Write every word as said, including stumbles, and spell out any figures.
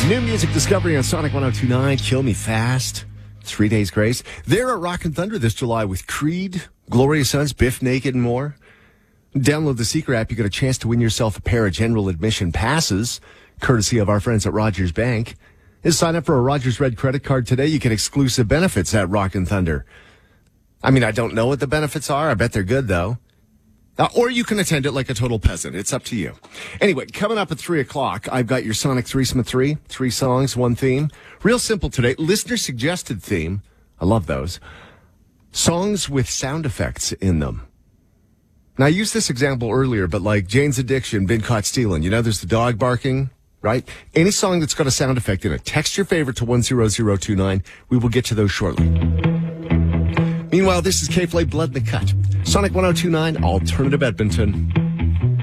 New music discovery on Sonic one oh two point nine. Kill Me Fast. Three Days Grace. They're at Rock and Thunder this July with Creed, Gloria Sons, Biff Naked, and more. Download the Seeker app. You get a chance to win yourself a pair of general admission passes, courtesy of our friends at Rogers Bank. And sign up for a Rogers Red credit card today. You get exclusive benefits at Rock and Thunder. I mean, I don't know what the benefits are. I bet they're good, though. Uh, or you can attend it like a total peasant. It's up to you. Anyway, coming up at three o'clock, I've got your Sonic Threesome of Three. Three songs, one theme. Real simple today. Listener-suggested theme. I love those. Songs with sound effects in them. Now, I used this example earlier, but like Jane's Addiction, Been Caught Stealing. You know, there's the dog barking, right? Any song that's got a sound effect in it. Text your favorite to one zero zero two nine. We will get to those shortly. Meanwhile, this is K-Flay, Blood in the Cut. Sonic one oh two point nine, Alternative Edmonton.